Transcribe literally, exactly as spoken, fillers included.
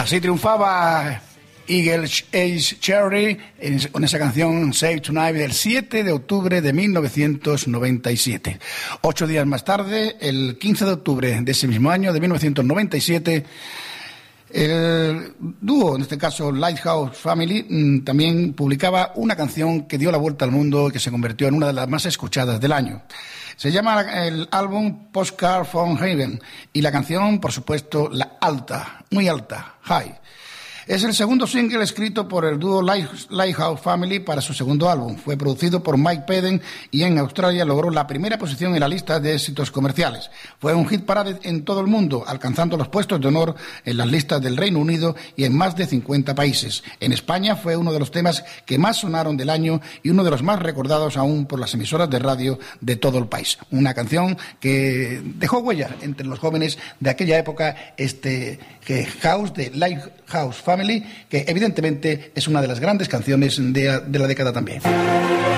Así triunfaba Eagle Age Cherry con esa canción Save Tonight del siete de octubre de mil novecientos noventa y siete. Ocho días más tarde, el quince de octubre de ese mismo año, de mil novecientos noventa y siete, el dúo, en este caso Lighthouse Family, también publicaba una canción que dio la vuelta al mundo y que se convirtió en una de las más escuchadas del año. Se llama el álbum Postcard from Heaven y la canción, por supuesto, la alta, muy alta, High. Es el segundo single escrito por el dúo Lighthouse Family para su segundo álbum. Fue producido por Mike Peden y en Australia logró la primera posición en la lista de éxitos comerciales. Fue un hit parade en todo el mundo, alcanzando los puestos de honor en las listas del Reino Unido y en más de cincuenta países. En España fue uno de los temas que más sonaron del año y uno de los más recordados aún por las emisoras de radio de todo el país. Una canción que dejó huella entre los jóvenes de aquella época, este que House de Lighthouse Family, que evidentemente es una de las grandes canciones de, de la década también.